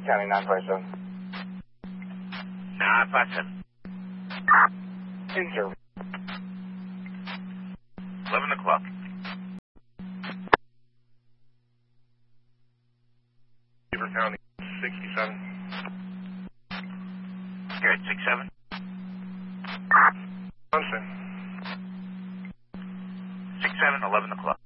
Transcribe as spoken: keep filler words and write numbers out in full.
County nine five seven. nine five seven. In service. eleven o'clock. Beaver County sixty-seven. Good, six seven. Understand. six seven, eleven o'clock.